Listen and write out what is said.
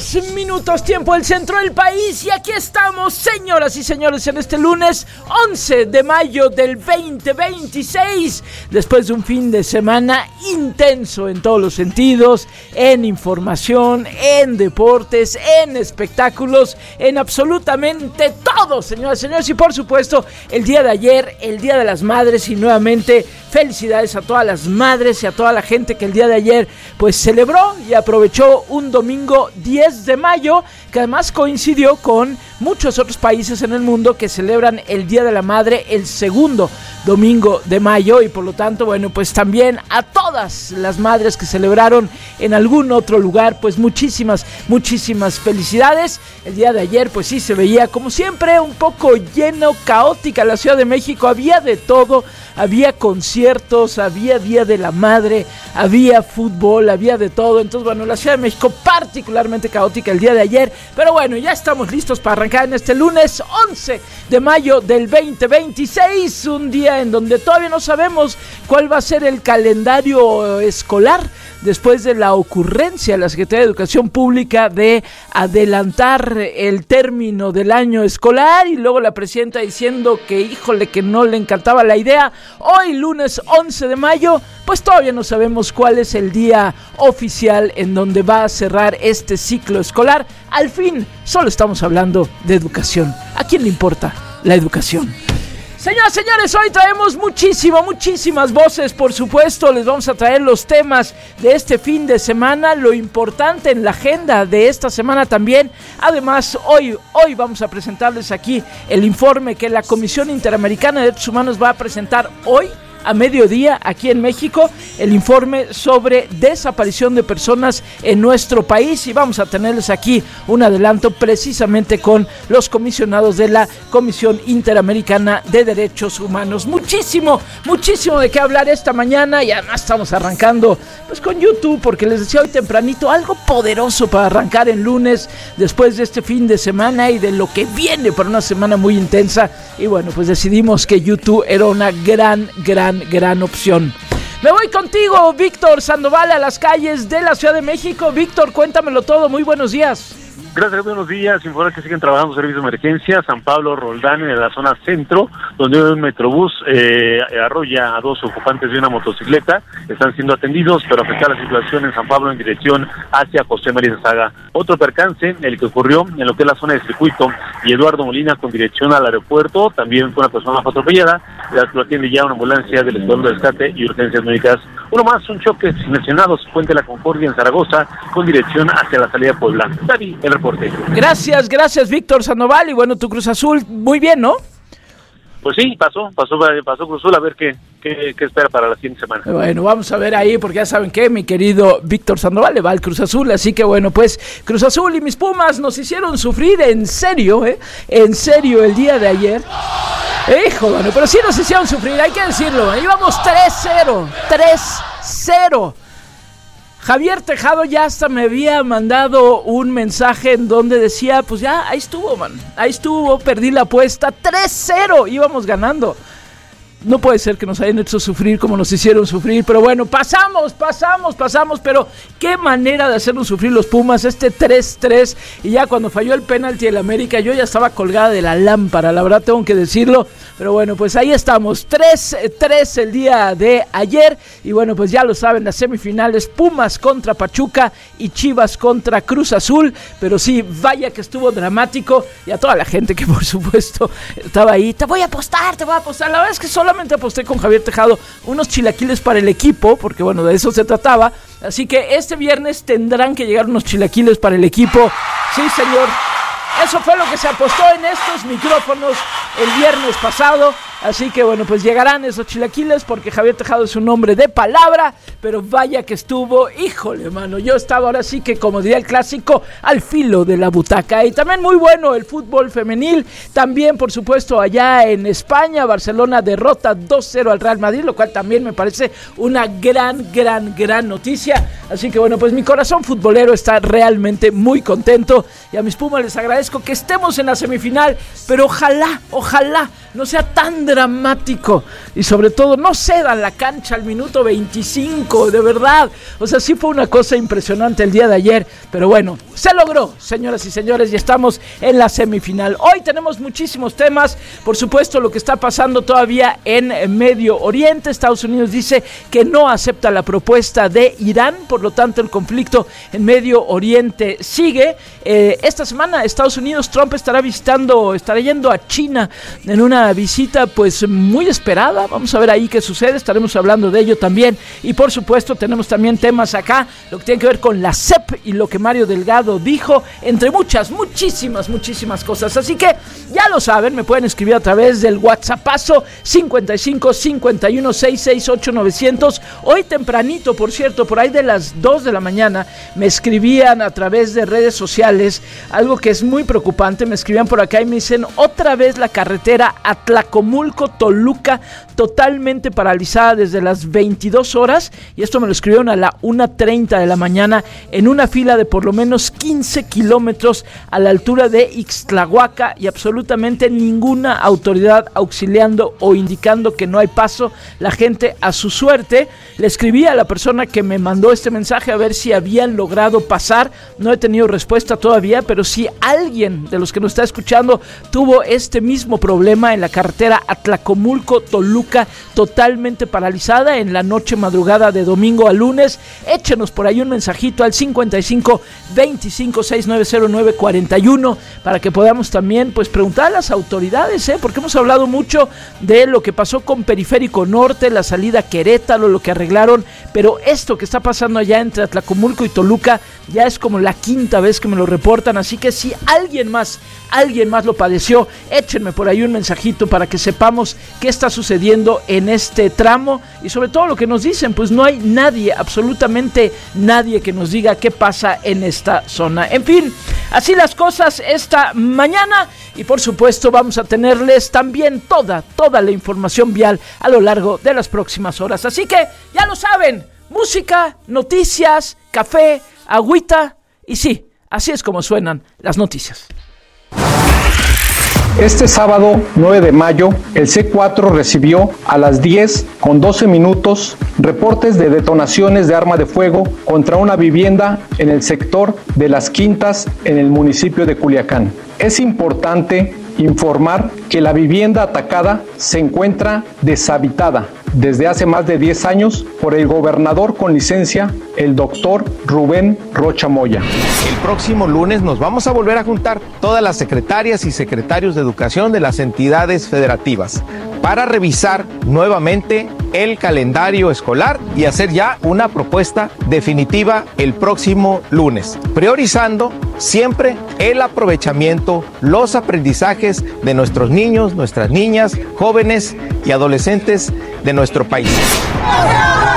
minutos, tiempo del centro del país, y aquí estamos, señoras y señores, en este lunes 11 de mayo del 2026, después de un fin de semana intenso en todos los sentidos, en información, en deportes, en espectáculos, en absolutamente todo, señoras y señores, y por supuesto, el día de ayer, el Día de las Madres, y nuevamente felicidades a todas las madres y a toda la gente que el día de ayer pues celebró y aprovechó un domingo 10 de mayo, que además coincidió con muchos otros países en el mundo que celebran el Día de la Madre el segundo domingo de mayo, y por lo tanto, bueno, pues también a todas las madres que celebraron en algún otro lugar, pues muchísimas felicidades. El día de ayer pues sí se veía como siempre un poco lleno, caótica la Ciudad de México, había de todo, había conciertos, había Día de la Madre, había fútbol, había de todo. Entonces, bueno, la Ciudad de México particularmente caótica el día de ayer, pero bueno, ya estamos listos para arrancar en este lunes 11 de mayo del 2026, un día en donde todavía no sabemos cuál va a ser el calendario escolar después de la ocurrencia de la Secretaría de Educación Pública de adelantar el término del año escolar, y luego la presidenta diciendo que, híjole, que no le encantaba la idea. Hoy, lunes 11 de mayo, pues todavía no sabemos cuál es el día oficial en donde va a cerrar este ciclo escolar. Al fin, solo estamos hablando de educación. ¿A quién le importa la educación? Señoras y señores, hoy traemos muchísimas voces, por supuesto. Les vamos a traer los temas de este fin de semana, lo importante en la agenda de esta semana también. Además, hoy vamos a presentarles aquí el informe que la Comisión Interamericana de Derechos Humanos va a presentar hoy a mediodía aquí en México, el informe sobre desaparición de personas en nuestro país, y vamos a tenerles aquí un adelanto precisamente con los comisionados de la Comisión Interamericana de Derechos Humanos. Muchísimo de qué hablar esta mañana, y además estamos arrancando pues con YouTube, porque les decía hoy tempranito, algo poderoso para arrancar el lunes después de este fin de semana y de lo que viene para una semana muy intensa, y bueno, pues decidimos que YouTube era una gran opción. Me voy contigo, Víctor Sandoval, a las calles de la Ciudad de México. Víctor, cuéntamelo todo, muy buenos días. Gracias, buenos días. Informar que siguen trabajando servicios de emergencia. San Pablo Roldán, en la zona centro, donde un metrobús arrolla a dos ocupantes de una motocicleta. Están siendo atendidos, pero afecta la situación en San Pablo en dirección hacia José María de Saga. Otro percance, el que ocurrió en lo que es la zona de circuito y Eduardo Molina con dirección al aeropuerto. También fue una persona atropellada. Lo atiende ya una ambulancia del Escuadrón de Rescate y Urgencias Médicas. Uno más, un choque sin lesionados, Puente La Concordia en Zaragoza, con dirección hacia la salida de Puebla. David, el reporte. Gracias, Víctor Sandoval. Y bueno, tu Cruz Azul, muy bien, ¿no? Pues sí, pasó Cruz Azul, a ver qué espera para la siguiente semana. Bueno, vamos a ver ahí, porque ya saben que mi querido Víctor Sandoval le va al Cruz Azul, así que bueno, pues Cruz Azul y mis Pumas nos hicieron sufrir en serio el día de ayer. Hijo, bueno, pero sí nos hicieron sufrir, hay que decirlo, íbamos 3-0. Javier Tejado ya hasta me había mandado un mensaje en donde decía, pues ya, ahí estuvo, perdí la apuesta, 3-0, íbamos ganando. No puede ser que nos hayan hecho sufrir como nos hicieron sufrir, pero bueno, pasamos, pero qué manera de hacernos sufrir los Pumas, este 3-3, y ya cuando falló el penalti del América, yo ya estaba colgada de la lámpara, la verdad tengo que decirlo, pero bueno, pues ahí estamos, 3-3 el día de ayer, y bueno, pues ya lo saben, las semifinales, Pumas contra Pachuca y Chivas contra Cruz Azul, pero sí, vaya que estuvo dramático, y a toda la gente que por supuesto estaba ahí, te voy a apostar, la verdad es que solamente aposté con Javier Tejado unos chilaquiles para el equipo, porque bueno, de eso se trataba, así que este viernes tendrán que llegar unos chilaquiles para el equipo, sí señor, eso fue lo que se apostó en estos micrófonos el viernes pasado, así que bueno, pues llegarán esos chilaquiles porque Javier Tejado es un hombre de palabra, pero vaya que estuvo, híjole mano, yo estaba ahora sí que, como diría el clásico, al filo de la butaca. Y también muy bueno el fútbol femenil, también por supuesto allá en España, Barcelona derrota 2-0 al Real Madrid, lo cual también me parece una gran noticia, así que bueno, pues mi corazón futbolero está realmente muy contento, y a mis Pumas les agradezco que estemos en la semifinal, pero ojalá no sea tan dramático. Y sobre todo, no cedan la cancha al minuto 25, de verdad. O sea, sí fue una cosa impresionante el día de ayer. Pero bueno, se logró, señoras y señores, y estamos en la semifinal. Hoy tenemos muchísimos temas. Por supuesto, lo que está pasando todavía en Medio Oriente. Estados Unidos dice que no acepta la propuesta de Irán. Por lo tanto, el conflicto en Medio Oriente sigue. Esta semana, Estados Unidos, Trump estará yendo a China en una visita pues muy esperada. Vamos a ver ahí qué sucede, estaremos hablando de ello también. Y por supuesto tenemos también temas acá, lo que tiene que ver con la SEP y lo que Mario Delgado dijo, entre muchísimas cosas. Así que ya lo saben, me pueden escribir a través del WhatsAppazo 55 51 668 900. Hoy tempranito, por cierto, por ahí de las 2 de la mañana, me escribían a través de redes sociales, algo que es muy preocupante. Me escribían por acá y me dicen, otra vez la carretera Atlacomulco-Toluca totalmente paralizada desde las 22 horas, y esto me lo escribieron a la 1:30 de la mañana, en una fila de por lo menos 15 kilómetros a la altura de Ixtlahuaca, y absolutamente ninguna autoridad auxiliando o indicando que no hay paso, la gente a su suerte. Le escribí a la persona que me mandó este mensaje a ver si habían logrado pasar, no he tenido respuesta todavía, pero si alguien de los que nos está escuchando tuvo este mismo problema en la carretera Atlacomulco-Toluca totalmente paralizada en la noche madrugada de domingo a lunes, échenos por ahí un mensajito al 55 25 6909 41 para que podamos también pues preguntar a las autoridades, porque hemos hablado mucho de lo que pasó con Periférico Norte, la salida a Querétaro, lo que arreglaron, pero esto que está pasando allá entre Atlacomulco y Toluca ya es como la quinta vez que me lo reportan, así que si alguien más lo padeció, échenme por ahí un mensajito para que sepamos qué está sucediendo en este tramo, y sobre todo lo que nos dicen, pues no hay nadie, absolutamente nadie que nos diga qué pasa en esta zona. En fin, así las cosas esta mañana, y por supuesto vamos a tenerles también toda la información vial a lo largo de las próximas horas, así que ya lo saben, música, noticias, café, agüita, y sí, así es como suenan las noticias. Este sábado 9 de mayo, el C4 recibió a las 10:12 reportes de detonaciones de arma de fuego contra una vivienda en el sector de Las Quintas, en el municipio de Culiacán. Es importante informar que la vivienda atacada se encuentra deshabitada desde hace más de 10 años por el gobernador con licencia, el doctor Rubén Rocha Moya. El próximo lunes nos vamos a volver a juntar todas las secretarias y secretarios de educación de las entidades federativas para revisar nuevamente el calendario escolar y hacer ya una propuesta definitiva el próximo lunes, priorizando siempre el aprovechamiento, los aprendizajes de nuestros niños, nuestras niñas, jóvenes y adolescentes de nuestro país.